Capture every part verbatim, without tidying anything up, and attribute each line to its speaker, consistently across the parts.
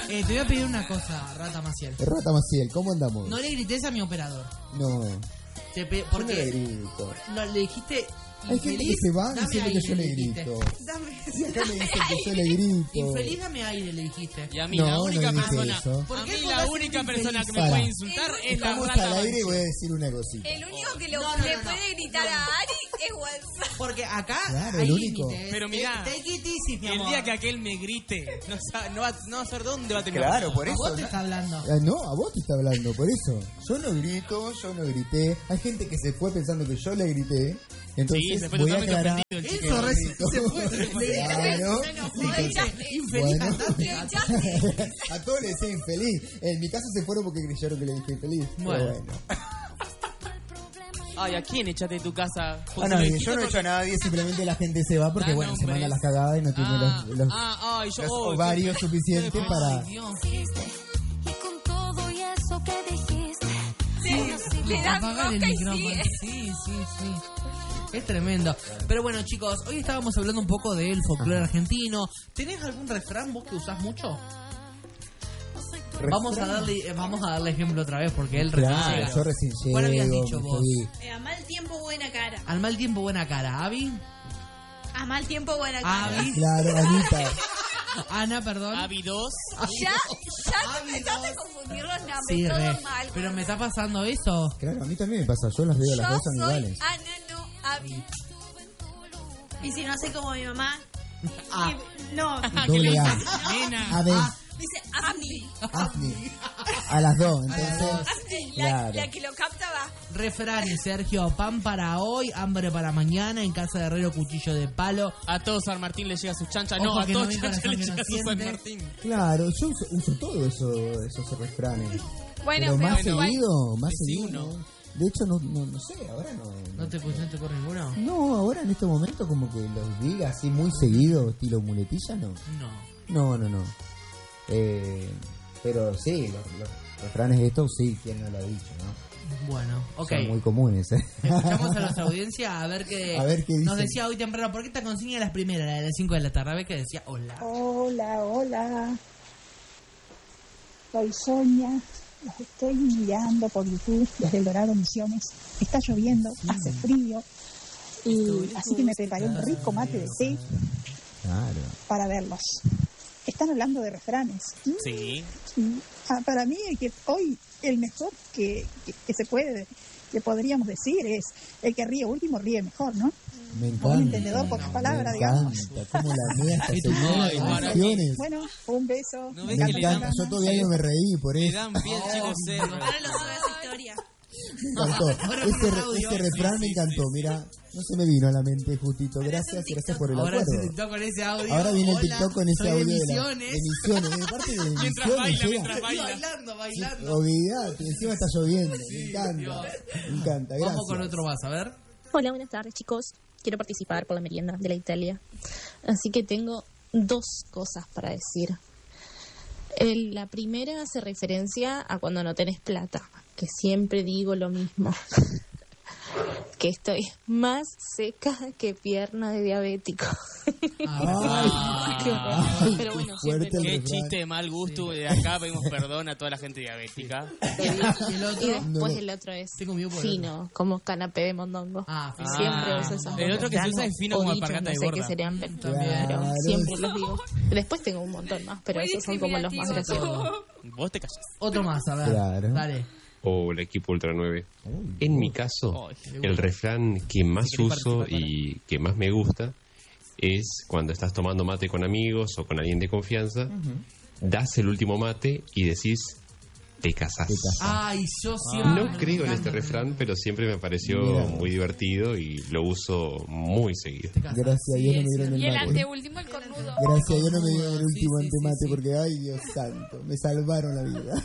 Speaker 1: Eh, te voy a pedir una cosa, Rata Maciel.
Speaker 2: Rata Maciel, ¿cómo andamos?
Speaker 1: No le grites a mi operador.
Speaker 2: No.
Speaker 1: Te pe-
Speaker 2: Yo no
Speaker 1: porque
Speaker 2: le grito.
Speaker 1: no, le dijiste...
Speaker 2: Hay gente que se va
Speaker 1: Dame
Speaker 2: diciendo que
Speaker 1: aire,
Speaker 2: yo le
Speaker 1: dijiste.
Speaker 2: grito.
Speaker 1: Dame,
Speaker 2: Y acá me dicen que yo le grito.
Speaker 1: Infeliz, dame aire, le dijiste.
Speaker 3: Y a mí
Speaker 2: No,
Speaker 3: la
Speaker 2: no
Speaker 3: única
Speaker 2: dije
Speaker 3: persona,
Speaker 2: eso.
Speaker 1: ¿Por
Speaker 3: a
Speaker 1: qué
Speaker 3: mí
Speaker 1: podés
Speaker 3: la
Speaker 1: ser
Speaker 3: única
Speaker 1: infeliz?
Speaker 3: persona que me
Speaker 2: Para.
Speaker 3: puede insultar es la
Speaker 2: Estamos
Speaker 3: Rata
Speaker 2: al aire y
Speaker 3: Maciel.
Speaker 2: voy a decir una cosita.
Speaker 4: El único que lo,
Speaker 1: No, no,
Speaker 4: le
Speaker 1: no,
Speaker 4: puede
Speaker 1: no.
Speaker 4: gritar a Ari es WhatsApp.
Speaker 1: Porque acá
Speaker 2: Claro,
Speaker 1: hay
Speaker 2: el único.
Speaker 1: límites.
Speaker 3: Pero mirá,
Speaker 1: Take it easy, mi
Speaker 3: El
Speaker 1: amor.
Speaker 3: día que aquel me grite, no, sabe, no, va, no va a saber dónde va a terminar.
Speaker 2: Claro, por
Speaker 1: A
Speaker 2: eso.
Speaker 1: vos te está hablando.
Speaker 2: Ah, no, a vos te está hablando, por eso. Yo no grito, yo no grité. Hay gente que se fue pensando que yo le grité. Entonces
Speaker 3: Sí, se fue
Speaker 2: voy a
Speaker 3: totalmente
Speaker 2: aclarar.
Speaker 3: ofendido el chico.
Speaker 1: Eso recién se fue.
Speaker 2: Claro.
Speaker 1: Infeliz
Speaker 2: Bueno.
Speaker 1: andate.
Speaker 2: A todos les decía infeliz. En mi caso se fueron porque creyeron que le dije infeliz.
Speaker 1: Bueno.
Speaker 2: Pero bueno.
Speaker 3: Ay, ¿a quién echaste de tu casa?
Speaker 2: A
Speaker 3: Porque
Speaker 2: nadie,
Speaker 3: me dijiste
Speaker 2: yo no he
Speaker 3: porque-
Speaker 2: hecho a nadie, simplemente la gente se va porque
Speaker 3: Da
Speaker 2: bueno, se
Speaker 3: nombres.
Speaker 2: manda las cagadas y no tiene
Speaker 3: Ah,
Speaker 2: los, los,
Speaker 3: ah, ay, yo,
Speaker 2: los
Speaker 3: oh,
Speaker 2: ovarios
Speaker 3: qué-
Speaker 2: suficientes
Speaker 3: qué-
Speaker 2: para...
Speaker 1: Ay, Dios.
Speaker 5: Y con todo y eso que dijiste,
Speaker 4: Le dan
Speaker 1: Apagar el
Speaker 4: bronca y
Speaker 1: micrófono.
Speaker 4: sigue.
Speaker 1: Sí, sí, sí. Es tremendo. Pero bueno, chicos, hoy estábamos hablando un poco del folclore argentino. ¿Tenés algún refrán vos que usás mucho? Vamos a darle eh, vamos a darle ejemplo otra vez porque él recién
Speaker 2: Claro,
Speaker 1: llega.
Speaker 2: yo recién llego.
Speaker 1: ¿Cuál habías dicho
Speaker 2: me
Speaker 1: vos?
Speaker 2: estoy-
Speaker 4: Eh, a mal tiempo, buena cara.
Speaker 1: Al mal tiempo, buena cara. ¿Avi?
Speaker 4: A mal tiempo, buena cara.
Speaker 1: ¿Avi?
Speaker 2: Claro, Anita.
Speaker 1: Ana, perdón.
Speaker 3: Avi dos.
Speaker 4: Ya, ya te empezaste a confundir los nombres.
Speaker 1: Sí,
Speaker 4: todo
Speaker 1: re.
Speaker 4: mal.
Speaker 1: Pero me está pasando eso.
Speaker 2: Claro, a mí también me pasa. Yo las veo las
Speaker 4: Yo
Speaker 2: dos son
Speaker 4: soy
Speaker 2: iguales.
Speaker 4: Ana, no Abby. Y si no sé como mi mamá.
Speaker 1: Ah.
Speaker 4: y- no,
Speaker 2: Doble A.
Speaker 3: Nena.
Speaker 2: A ver,
Speaker 4: dice Abby.
Speaker 2: Afni. A las dos, entonces.
Speaker 4: Abby, la,
Speaker 2: Claro.
Speaker 4: la que lo capta va.
Speaker 1: Refranes, Sergio. Pan para hoy, hambre para mañana. En casa de Herrero, cuchillo de palo.
Speaker 3: A todos San Martín le llega sus chanchas.
Speaker 1: Ojo
Speaker 3: No, a
Speaker 1: que no
Speaker 3: todos
Speaker 1: ven
Speaker 3: chanchas le
Speaker 1: corazón que
Speaker 3: llega
Speaker 1: no
Speaker 3: su San
Speaker 1: siente.
Speaker 3: Martín.
Speaker 2: Claro, yo uso, uso todo eso, esos refranes.
Speaker 4: Bueno,
Speaker 2: pero más
Speaker 4: pero igual-
Speaker 2: seguido, más
Speaker 3: Decí
Speaker 2: seguido.
Speaker 3: uno.
Speaker 2: De hecho, no, no, no sé, ahora no.
Speaker 1: ¿No te pusiste con ninguno?
Speaker 2: No, ahora en este momento como que los diga así muy seguido, estilo muletilla, no.
Speaker 1: No.
Speaker 2: No, no, no. Eh, pero sí, los, los refranes estos sí, ¿quién no lo ha dicho, no?
Speaker 1: Bueno, ok.
Speaker 2: Son muy comunes, ¿eh?
Speaker 1: Escuchamos a nuestra audiencia a ver qué,
Speaker 2: A ver qué
Speaker 1: nos
Speaker 2: dicen.
Speaker 1: decía hoy temprano. ¿Por qué esta consigna es la primera, la de las cinco de la tarde? A ver qué decía. Hola.
Speaker 6: Hola, hola. Soy Sonia. Los estoy mirando por YouTube desde El Dorado Misiones. Está lloviendo, hace frío. Y así que me preparé un rico mate de té
Speaker 2: Claro.
Speaker 6: para verlos. Están hablando de refranes. ¿Mm?
Speaker 3: Sí.
Speaker 6: Y, ah, para mí el que hoy el mejor que, que, que se puede, que podríamos decir es el que ríe último ríe mejor, ¿no?
Speaker 2: Me encanta.
Speaker 6: Un entendedor, pocas palabras,
Speaker 2: me
Speaker 6: digamos.
Speaker 2: encanta, como la mía esta
Speaker 1: Y tú,
Speaker 2: señora
Speaker 3: ay,
Speaker 2: de
Speaker 3: para
Speaker 2: canciones.
Speaker 6: Bueno, un beso.
Speaker 3: ¿No
Speaker 2: Me
Speaker 3: ves que le
Speaker 2: encanta,
Speaker 3: dan-
Speaker 2: yo todavía no me reí por
Speaker 3: Le
Speaker 2: eso.
Speaker 3: dan piel, chicos, cerro.
Speaker 4: Ahora lo sube a su historia.
Speaker 2: Me encantó.
Speaker 1: Ahora
Speaker 2: Ese,
Speaker 1: por
Speaker 2: re-
Speaker 1: audio.
Speaker 2: ese refrán me encantó, mira, no se me vino a la mente justito. Gracias, gracias por el
Speaker 1: Ahora
Speaker 2: acuerdo.
Speaker 1: se TikTok con ese audio.
Speaker 2: Ahora viene el
Speaker 1: Hola,
Speaker 2: TikTok con ese
Speaker 1: soy
Speaker 2: audio de
Speaker 1: Emisiones.
Speaker 2: las emisiones. De parte de
Speaker 3: Mientras
Speaker 2: emisiones
Speaker 3: baila,
Speaker 2: llega.
Speaker 3: mientras
Speaker 1: Y
Speaker 3: baila.
Speaker 1: bailando, bailando.
Speaker 2: Olvidate, encima está lloviendo. Me encanta.
Speaker 1: Dios.
Speaker 2: Me encanta, gracias.
Speaker 1: Vamos con otro más, a ver.
Speaker 7: Hola, buenas tardes, chicos. Quiero participar por la merienda de la Italia. Así que tengo dos cosas para decir. El- la primera hace referencia a cuando no tenés plata, que siempre digo lo mismo. Que estoy más seca que pierna de diabético.
Speaker 1: Ah,
Speaker 7: Qué horror. Pero bueno,
Speaker 2: qué fuerte
Speaker 7: siempre
Speaker 2: el
Speaker 3: Qué
Speaker 2: refrán.
Speaker 3: chiste de mal gusto. De acá pedimos perdón a toda la gente diabética.
Speaker 1: ¿Y el
Speaker 7: Y
Speaker 1: otro?
Speaker 7: después
Speaker 2: No.
Speaker 7: el otro es
Speaker 1: Tengo miedo por el
Speaker 7: fino, como canapé de mondongo.
Speaker 1: Ah, fino.
Speaker 7: Siempre
Speaker 3: Ah,
Speaker 7: uso esas
Speaker 3: el
Speaker 7: dos.
Speaker 3: otro que se usa es fino
Speaker 7: O
Speaker 3: como
Speaker 7: dichos,
Speaker 3: alpargata
Speaker 7: no
Speaker 3: de
Speaker 7: sé
Speaker 3: gorda.
Speaker 7: qué serían, pero
Speaker 2: Claro.
Speaker 7: siempre los digo. Después tengo un montón más, pero
Speaker 4: Muy
Speaker 7: esos son como los más graciosos.
Speaker 4: discriminativo.
Speaker 3: Vos te callas.
Speaker 1: Otro más, a ver.
Speaker 2: Claro.
Speaker 1: Dale.
Speaker 8: o el equipo Ultra nueve. En mi caso,
Speaker 3: Ay,
Speaker 8: el refrán que más
Speaker 3: Si querés
Speaker 8: uso
Speaker 3: participar,
Speaker 8: y que más me gusta es cuando estás tomando mate con amigos o con alguien de confianza, das el último mate y decís, te casás.
Speaker 2: Te casás.
Speaker 1: Ay, yo siempre.
Speaker 8: No
Speaker 1: me
Speaker 8: creo en
Speaker 1: encanta.
Speaker 8: este refrán, pero siempre me pareció
Speaker 2: Mira.
Speaker 8: muy divertido y lo uso muy seguido.
Speaker 1: Te casas.
Speaker 2: Gracias a Dios no me dieron
Speaker 4: Y
Speaker 2: el
Speaker 4: el
Speaker 2: mate.
Speaker 4: anteúltimo, el cornudo.
Speaker 2: Gracias a Dios no me dieron el
Speaker 1: Sí,
Speaker 2: último
Speaker 1: sí, sí,
Speaker 2: antemate
Speaker 1: sí.
Speaker 2: porque, ay Dios santo, me salvaron la vida.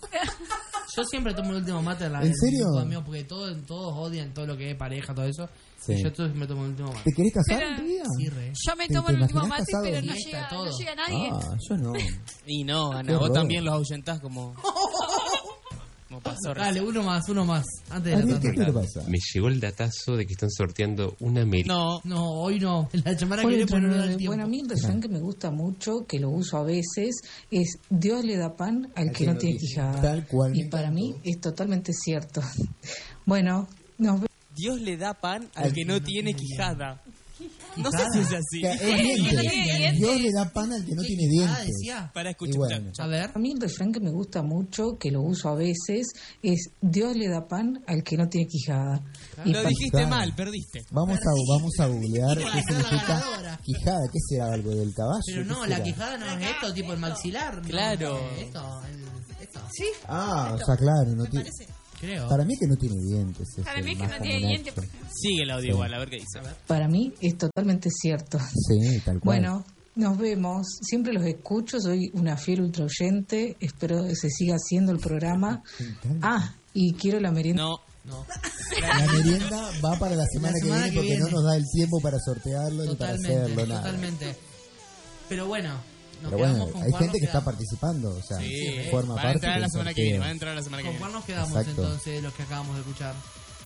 Speaker 1: Yo siempre tomo el último mate. La,
Speaker 2: ¿En serio?
Speaker 1: el grupo de amigos, porque todos, todos odian todo lo que es pareja, todo eso.
Speaker 2: Sí.
Speaker 1: Y yo siempre tomo el último mate.
Speaker 2: ¿Te querés casar
Speaker 4: Pero-
Speaker 2: en tu vida?
Speaker 1: Sí, re.
Speaker 4: Yo me
Speaker 2: ¿Te-
Speaker 4: tomo
Speaker 2: te
Speaker 4: el último
Speaker 2: imaginás
Speaker 4: mate,
Speaker 2: casado?
Speaker 4: pero no
Speaker 1: Fiesta,
Speaker 4: llega,
Speaker 1: todo.
Speaker 4: no llega nadie.
Speaker 2: Ah, yo no.
Speaker 3: Y no,
Speaker 2: Qué
Speaker 3: Ana, vos
Speaker 2: horror.
Speaker 3: también los ahuyentás como... mismo pasó.
Speaker 1: Dale, uno más, uno más. Antes de la
Speaker 2: Ariel, ¿qué
Speaker 1: tanda.
Speaker 2: te pasa?
Speaker 8: Me llegó el datazo de que están sorteando una merienda.
Speaker 3: No,
Speaker 1: No, hoy no. La semana que
Speaker 9: Hola,
Speaker 1: viene poner el
Speaker 9: entrenadores.
Speaker 1: tiempo.
Speaker 9: Bueno, a mí el refrán que me gusta mucho, que lo uso a veces, es Dios le da pan al que no tiene quijada.
Speaker 2: Tal cual, me
Speaker 9: Y para mí
Speaker 2: encantó.
Speaker 9: es totalmente cierto. Bueno, nos vemos.
Speaker 3: Dios le da pan al que no tiene quijada. No sé
Speaker 1: ¿Quijada?
Speaker 3: si es así.
Speaker 2: Que es dientes.
Speaker 4: no tiene dientes.
Speaker 2: Dios le da pan al que no tiene
Speaker 1: Ah,
Speaker 2: dientes.
Speaker 1: decía.
Speaker 3: Para
Speaker 2: Y
Speaker 3: escuchar.
Speaker 2: bueno,
Speaker 1: A ver.
Speaker 9: A mí el refrán que me gusta mucho, que lo uso a veces, es Dios le da pan al que no tiene quijada. Y
Speaker 3: Lo
Speaker 9: pa-
Speaker 3: dijiste
Speaker 2: Claro.
Speaker 3: mal, perdiste.
Speaker 2: vamos a, vamos a googlear qué
Speaker 1: Quijada, la
Speaker 2: significa
Speaker 1: ganadora.
Speaker 2: quijada. ¿Qué será? ¿Algo del caballo?
Speaker 1: Pero
Speaker 2: ¿Qué
Speaker 1: no,
Speaker 2: será?
Speaker 1: la quijada no es esto, tipo el maxilar. no,
Speaker 3: Claro.
Speaker 1: Esto, el, esto.
Speaker 2: Ah, o sea, claro, no tiene...
Speaker 1: Creo.
Speaker 2: Para mí que no tiene dientes. es
Speaker 4: Para
Speaker 2: el
Speaker 4: mí es que
Speaker 2: más
Speaker 4: no tiene
Speaker 2: común
Speaker 4: dientes.
Speaker 2: hecho.
Speaker 3: Sigue el audio igual, a ver qué dice.
Speaker 9: para mí es totalmente cierto.
Speaker 2: Sí, tal cual.
Speaker 9: Bueno, nos vemos. Siempre los escucho. Soy una fiel ultra oyente. Espero que se siga haciendo el programa. Ah, y quiero la merienda.
Speaker 3: No,
Speaker 1: No.
Speaker 2: La merienda va para la semana,
Speaker 1: semana
Speaker 2: que
Speaker 1: que
Speaker 2: viene porque
Speaker 1: viene.
Speaker 2: no nos da el tiempo para sortearlo ni para
Speaker 1: Totalmente,
Speaker 2: hacerlo, nada.
Speaker 1: totalmente. Pero bueno, nos
Speaker 2: Pero bueno,
Speaker 1: quedamos con
Speaker 2: hay
Speaker 1: cuál
Speaker 2: gente
Speaker 1: nos
Speaker 2: que está
Speaker 1: quedamos.
Speaker 2: participando, o sea,
Speaker 3: sí,
Speaker 2: forma
Speaker 3: van a
Speaker 2: parte
Speaker 3: entrar
Speaker 2: del
Speaker 3: la semana que viene,
Speaker 2: sorteo.
Speaker 3: van a entrar la semana que
Speaker 1: ¿Con
Speaker 3: viene.
Speaker 1: cuál nos quedamos
Speaker 2: Exacto.
Speaker 1: entonces de los que acabamos de escuchar?